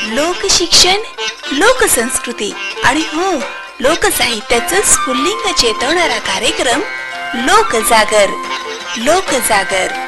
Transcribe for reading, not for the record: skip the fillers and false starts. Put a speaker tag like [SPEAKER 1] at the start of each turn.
[SPEAKER 1] लोकशिक्षण, लोकसंस्कृती आणि हो लोकसाहित्याचं स्फुल्लिंग चेतवणारा कार्यक्रम लोकजागर. लोकजागर